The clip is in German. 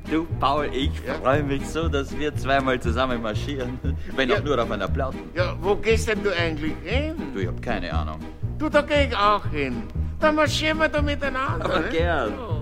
Du, Paul, ich freue mich so, dass wir zweimal zusammen marschieren. Wenn auch nur auf einer Platte. Ja, wo gehst denn du eigentlich hin? Du, ich hab keine Ahnung. Du, da geh ich auch hin. Da marschieren wir da miteinander. Aber ne? gern. Ja.